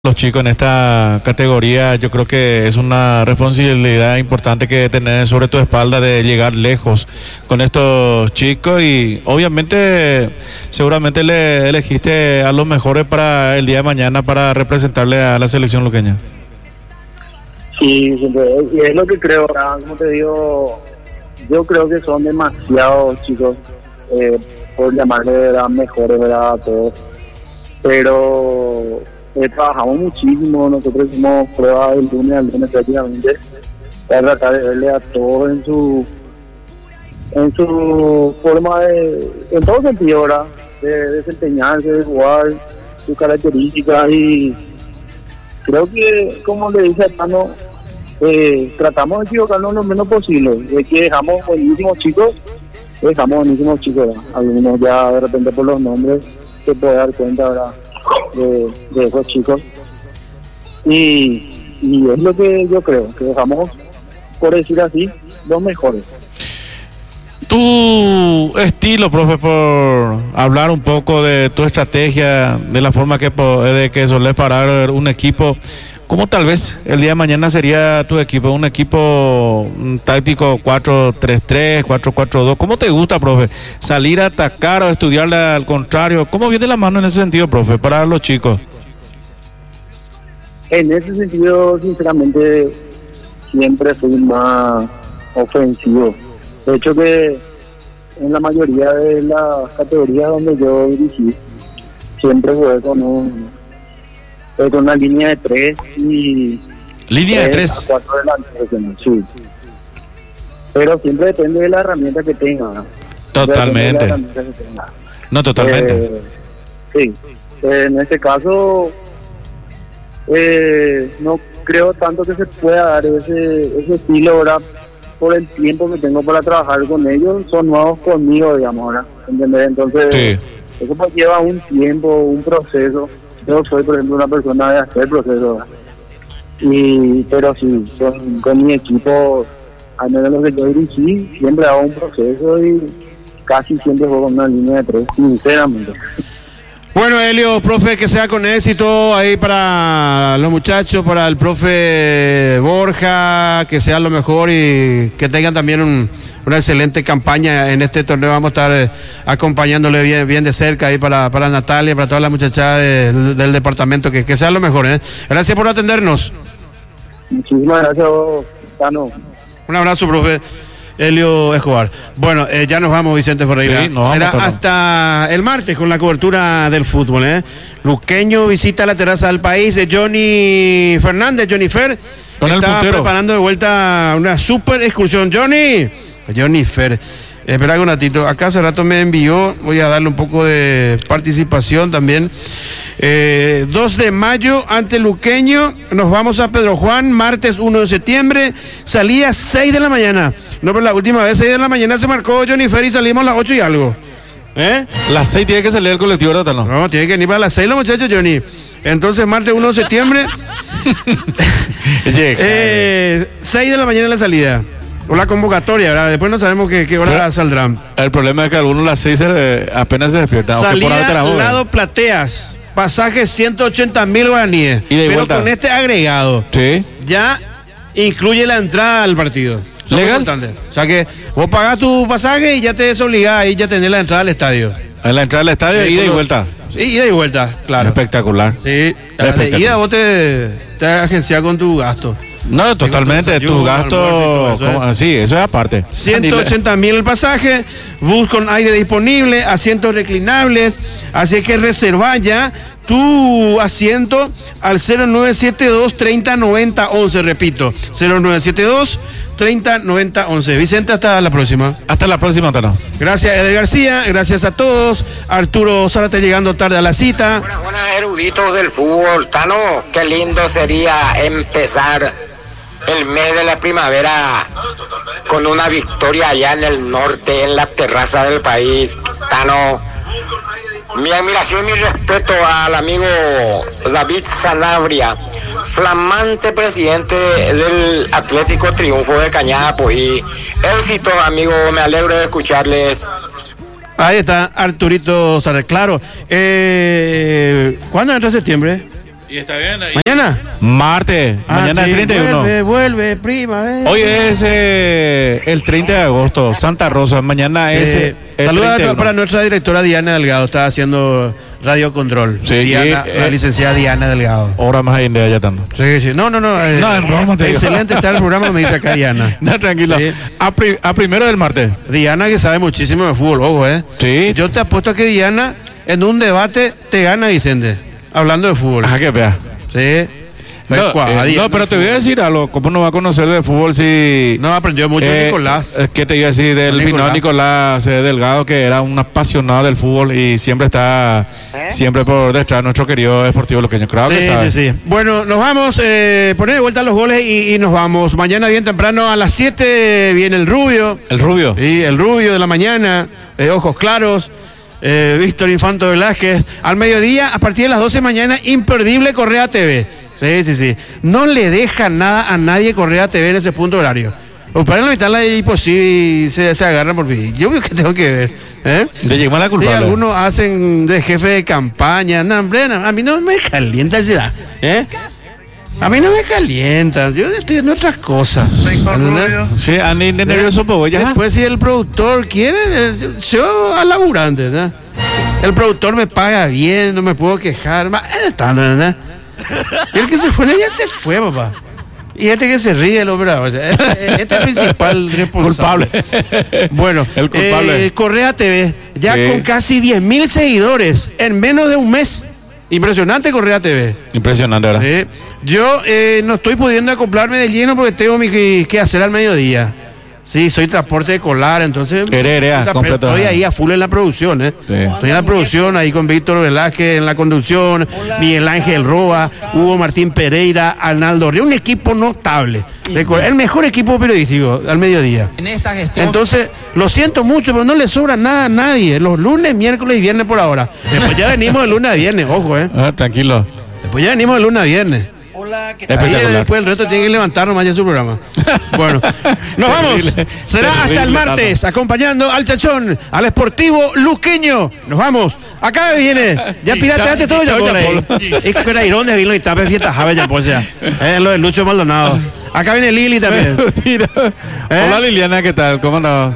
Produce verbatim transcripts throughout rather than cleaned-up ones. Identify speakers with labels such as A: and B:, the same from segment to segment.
A: Los chicos en esta categoría, yo creo que es una responsabilidad importante que tener sobre tu espalda de llegar lejos con estos chicos y obviamente seguramente le elegiste a los mejores para el día de mañana para representarle a la selección luqueña.
B: Sí, y es lo que creo, ¿verdad? Como te digo, yo creo que son demasiados chicos, eh, por llamarle, ¿verdad?, mejores, ¿verdad?, a todos, pero Eh, trabajamos muchísimo, nosotros hicimos pruebas del lunes al lunes prácticamente para tratar de verle a todos en su en su forma de, en todo sentido, ¿verdad?, de desempeñarse, de jugar, sus características, y creo que, como le dije a Tano, eh, tratamos de equivocarnos lo menos posible, de que dejamos buenísimos chicos, dejamos buenísimos chicos, ¿verdad? Algunos ya de repente por los nombres se puede dar cuenta, ¿verdad?, De, de esos chicos, y, y es lo que yo creo, que dejamos, por decir así, los mejores.
A: Tu estilo, profe, por hablar un poco de tu estrategia, de la forma que, de que solés parar un equipo, ¿cómo tal vez el día de mañana sería tu equipo? Un equipo un táctico cuatro tres tres, cuatro cuatro dos. ¿Cómo te gusta, profe? Salir a atacar o estudiarle al contrario. ¿Cómo viene la mano en ese sentido, profe, para los chicos?
B: En ese sentido, sinceramente, siempre fui más ofensivo. De hecho, que en la mayoría de las categorías donde yo dirigí, siempre jugué con un... con una línea de tres y
A: línea de tres
B: cuatro delanteros, sí, pero siempre depende de la herramienta que tenga.
A: Totalmente.
B: Que tenga.
A: No, totalmente.
B: Eh, sí, eh, en este caso eh, no creo tanto que se pueda dar ese ese estilo ahora por el tiempo que tengo para trabajar con ellos. Son nuevos conmigo, digamos, ahora, ¿entendés? Entonces
A: sí,
B: eso pues lleva un tiempo, un proceso. Yo soy, por ejemplo, una persona de hacer proceso, y pero sí, con, con mi equipo, al menos lo que yo dirigí, siempre hago un proceso y casi siempre juego con una línea de tres, sinceramente.
C: Bueno, Helio, profe, que sea con éxito ahí para los muchachos, para el profe Borja, que sea lo mejor y que tengan también un, una excelente campaña en este torneo. Vamos a estar eh, acompañándole bien, bien de cerca ahí para, para Natalia, para todas las muchachas de, del departamento, que, que sea lo mejor, ¿eh? Gracias por atendernos.
B: Muchísimas gracias, Tano.
C: Un abrazo, profe Helio Escobar. Bueno, eh, ya nos vamos, Vicente Ferreira. Sí, nos vamos. Será hasta el martes con la cobertura del fútbol, ¿eh? Luqueño visita la terraza del país de Johnny Fernández, Johnny Fer. Con está preparando de vuelta una super excursión. Johnny, Johnny Fer. Espera un ratito, acá hace rato me envió, voy a darle un poco de participación también. Eh, dos de mayo ante Luqueño, nos vamos a Pedro Juan, martes uno de septiembre, salía seis de la mañana. No, pero la última vez seis de la mañana se marcó Johnny Fer y salimos a las ocho y algo. ¿Eh?
A: Las seis tiene que salir el colectivo, ¿verdad? No,
C: no tiene que venir para las seis los muchachos, Johnny. Entonces, martes uno de septiembre, eh, seis de la mañana la salida. O la convocatoria, ¿verdad? Después no sabemos qué, qué hora pero saldrán.
A: El problema es que algunos a las seis se, apenas se despiertan.
C: Salida al lado Plateas, pasaje ciento ochenta mil guaraníes. ¿Y de pero vuelta? Con este agregado,
A: sí,
C: ya incluye la entrada al partido. Eso ¿legal? O sea que vos pagás tu pasaje y ya te desobligás ahí ya tener la entrada al estadio.
A: En la entrada al estadio, ida y vuelta.
C: Sí, ida y vuelta, claro.
A: Espectacular.
C: Sí, de ida vos te, te agenciás con tu gasto.
A: No, totalmente, tu gasto, eso, como, sí, eso es aparte.
C: ciento ochenta mil el pasaje, bus con aire disponible, asientos reclinables, así que reserva ya tu asiento al cero nueve siete dos, treinta, noventa, once, repito, cero nueve siete dos, treinta, noventa, once. Vicente, hasta la próxima.
A: Hasta la próxima, Tano.
C: Gracias, Eder García, gracias a todos. Arturo Zárate llegando tarde a la cita.
D: Buenas, buenas, eruditos del fútbol, Tano, qué lindo sería empezar el mes de la primavera con una victoria allá en el norte, en la terraza del país. Tano, mi admiración y mi respeto al amigo David Sanabria, flamante presidente del Atlético Triunfo de Cañapo, y éxito, amigo, me alegro de escucharles.
C: Ahí está Arturito Zárate, claro. Eh, ¿Cuándo entra septiembre?
A: Y está bien.
C: ¿Mañana?
A: Martes.
C: Ah,
A: mañana
C: sí,
A: es treinta y uno.
C: Vuelve, vuelve, prima. Eh.
A: Hoy es eh, el treinta de agosto, Santa Rosa. Mañana es
C: eh,
A: el
C: saluda
A: treinta y uno.
C: Para nuestra directora Diana Delgado. Está haciendo Radio Control.
A: Sí,
C: Diana,
A: y, eh,
C: la licenciada Diana Delgado.
A: Hora más de allá también.
C: Sí, sí. No, no, no. Eh,
A: No, el programa te digo.
C: excelente está el programa, me dice acá Diana.
A: No, tranquilo.
C: Sí.
A: A, pri- a primero del martes.
C: Diana que sabe muchísimo de fútbol, ojo, ¿eh?
A: Sí.
C: Yo te apuesto a que Diana en un debate te gana, Vicente. Hablando de fútbol.
A: Ajá, que vea.
C: Sí.
A: No,
C: Cuadra,
A: eh,
C: Diana,
A: no, pero te voy a decir algo. ¿Cómo no va a conocer de fútbol si...
C: No, aprendió mucho
A: Eh,
C: Nicolás.
A: Es que te iba a decir del
C: Nicolás.
A: Nicolás, Nicolás eh, Delgado, que era un apasionado del fútbol y siempre está, siempre por detrás de nuestro querido Deportivo Luqueño. Claro
C: Sí,
A: que sabe.
C: sí, sí. Bueno, nos vamos, eh, poner de vuelta los goles y, y nos vamos. Mañana bien temprano a las siete viene el Rubio.
A: El Rubio.
C: Sí, el Rubio de la mañana, eh, ojos claros. Eh, Víctor Infanto Velázquez. Al mediodía, a partir de las doce mañana, imperdible Correa T V. Sí, sí, sí. No le deja nada a nadie Correa T V en ese punto horario. Los padres no están ahí, pues sí, se, se agarran por mí. Yo veo que tengo que ver. ¿eh?
A: De llegar la
C: Sí,
A: culpable.
C: algunos hacen de jefe de campaña. No, hombre, no, a mí no me calienta, ¿será? ¿Eh? A mí no me calienta. Yo estoy en otras cosas. ¿Entendés?
A: Sí, a ni de nervioso, pues ya.
C: Después, si el productor quiere, eh, yo a laburante, ¿no? El productor me paga bien, no me puedo quejar. Va, él está, ¿no? Y el que se fue, ya se fue, papá. Y este que se ríe, el hombre, o sea, este, este es el principal responsable.
A: Culpable.
C: Bueno,
A: El culpable.
C: eh, Correa T V, ya
A: Sí.
C: con casi diez mil seguidores en menos de un mes. Impresionante Correa T V.
A: Impresionante, ¿verdad?
C: Sí. Yo eh, no estoy pudiendo acoplarme de lleno porque tengo mi que, que hacer al mediodía. Sí, soy transporte de colar, entonces
A: Eres, eres,
C: pero
A: completo.
C: estoy ahí a full en la producción, ¿eh?
A: Sí.
C: Estoy en la producción ahí con Víctor Velázquez en la conducción, Miguel Ángel Roa, Hugo Martín Pereira, Arnaldo Río, un equipo notable, de Cor- el mejor equipo periodístico al mediodía.
E: En esta gestión.
C: Entonces, lo siento mucho, pero no le sobra nada a nadie. Los lunes, miércoles y viernes por ahora. Después ya venimos de lunes a viernes, ojo, ¿eh?
A: Ah, tranquilo.
C: Después ya venimos de lunes a viernes.
E: Hola, ¿qué
C: Ahí
A: Espectacular.
C: después el resto tiene que levantar nomás ya su programa. Bueno, nos vamos.
A: Terrible,
C: Será hasta el
A: terrible,
C: martes, acompañando al Chachón, al Esportivo Luqueño. Nos vamos. Acá viene. Ya pirateaste todo, ya
A: chao,
C: por ahí.
A: Yapol.
C: Y que era irón de vino y tape fiesta, jave, ya pues ya. Es lo de Lucho Maldonado. Acá viene Lili también.
A: Tira.
C: ¿Eh?
A: Hola Liliana, ¿qué tal? ¿Cómo no?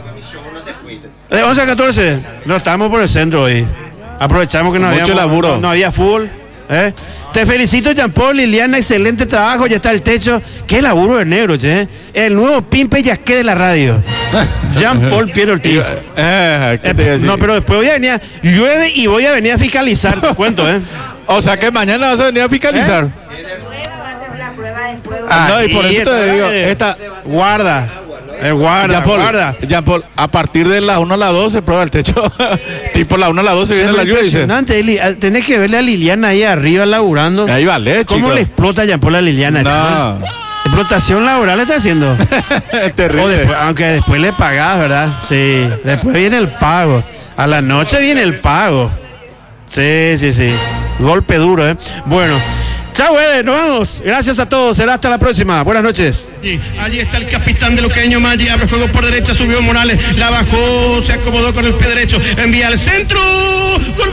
C: De once a catorce. No, estamos por el centro hoy. Aprovechamos que no
A: Mucho
C: había
A: laburo.
C: No, no había fútbol. ¿eh? Te felicito, Jean-Paul, Liliana, excelente trabajo, ya está el techo. Qué laburo de negro, che. El nuevo Pimpe Yasqué de la radio. Jean-Paul Piero Ortiz.
A: Eh, ¿qué te iba a decir?
C: No, pero después voy a venir, a- llueve y voy a venir a fiscalizar, te cuento, ¿eh?
A: O sea que mañana vas a venir a fiscalizar.
C: Ah,
A: no, y por eso te digo,
C: eh,
A: esta...
C: Guarda, eh, guarda,
A: Jean-Paul,
C: guarda.
A: Jean-Paul, a partir de las una a las dos se prueba el techo. Tipo la una a las dos se viene la lluvia y dice.
C: Impresionante, Eli. Ah, tenés que verle a Liliana ahí arriba laburando.
A: Ahí vale,
C: ¿Cómo
A: chicos.
C: le explota Jean-Paul a Liliana?
A: No.
C: Explotación laboral está haciendo.
A: Es
C: O
A: terrible.
C: después- aunque después le pagás, ¿verdad? Sí. Después viene el pago. A la noche viene el pago. Sí, sí, sí. Golpe duro, ¿eh? Bueno. Chao, Eder, nos vamos. Gracias a todos. Será hasta la próxima. Buenas noches.
F: Allí, allí está el capitán de Luqueño, Maggi, abre juego por derecha, subió Morales, la bajó, se acomodó con el pie derecho, envía al centro, gol, gol,